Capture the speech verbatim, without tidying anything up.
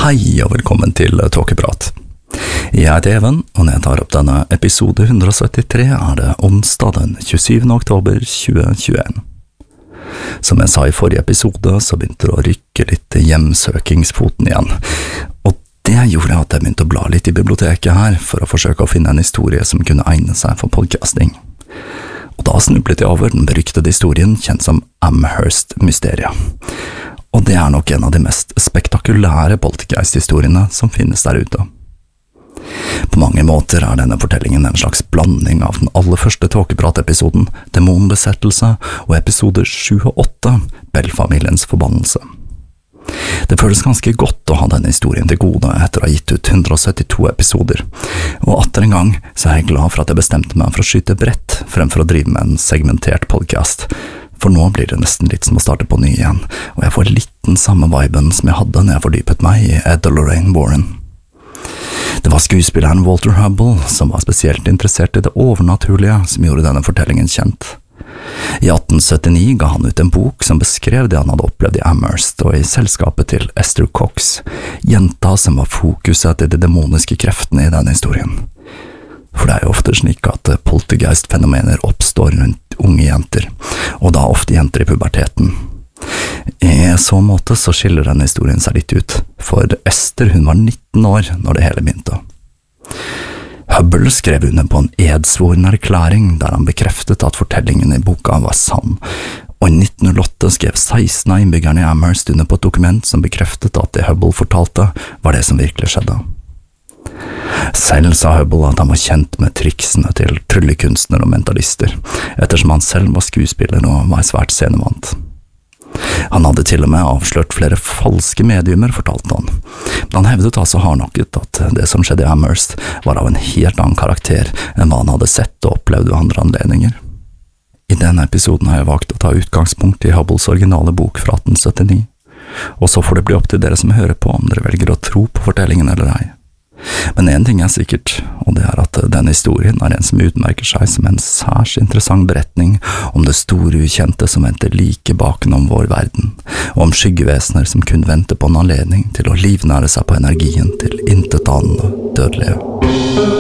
Hei og velkommen til Tåkeprat. Jeg heter Even, og når jeg tar opp denne episode hundre syttitre er det onsdag den tjuesyvende oktober tjue tjueen. Som jeg sa i forrige episode, så begynte det å rykke litt hjemsøkingsfoten igjen, og det gjorde at jeg begynte å bla litt i biblioteket her for å forsøke å finne en historie som kunne egne seg for podcasting. Og da snublet jeg over den beryktede historien kjent som Amherst-mysteriet. Og det er nok en av de mest spektakulære poltergeist-historiene som finnes der ute. På mange måter er denne fortellingen en slags blanding av den aller første Tåkeprat-episoden, Demonbesettelse, og episode sju og åtte, Bell-familiens forbannelse. Det føles ganske godt å ha denne historien til gode etter å ha gitt ut hundre syttito episoder, og atter en gang så er jeg glad for at jeg bestemte meg for å skyte bredt fremfor å drive med en segmentert podcast. For nå blir det nesten litt som å starte på ny igjen, og jeg får litt den samme viben som jeg hadde når jeg fordypet meg i Ed og Lorraine Warren. Det var skuespilleren Walter Hubble som var spesielt interessert i det overnaturlige som gjorde denne fortellingen kjent. I atten syttini ga han ut en bok som beskrev det han hadde opplevd i Amherst og i selskapet til Esther Cox, jenta som var fokuset til de demoniske kreftene i denne historien. For det er jo ofte slik at poltergeist-fenomener oppstår rundt unge jenter, og da ofte jenter i puberteten. I så måte så skiller denne historien seg litt ut, for Esther hun var nitten år når det hele begynte. Hubble skrev under på en edsvoren erklæring der han bekreftet at fortellingen i boka var sann, og i nitten null åtte skrev seksten av innbyggerne i Amherst under på et dokument som bekreftet at det Hubble fortalte var det som virkelig skjedde. Selv sa Hubble at han var kjent med triksene til tryllekunstnere og mentalister, ettersom han selv var skuespiller og var svært scenevant. Han hadde til og med avslørt flere falske mediumer, fortalte han, men han hevdet altså hardnakket at det som skjedde i Amherst var av en helt annen karakter enn hva han hadde sett og opplevd ved andre anledninger. I denne episoden har jeg valgt å ta utgangspunkt i Hubbles originale bok fra atten syttini, og så får det bli opp til dere som hører på om dere velger å tro på fortellingen eller ei. Men en ting er sikkert, og det er at denne historien er en som utmerker seg som en særs interessant beretning om det store ukjente som venter like bakenom vår verden, og om skyggevesener som kun venter på en anledning til å livnære seg på energien til intetanende dødelige.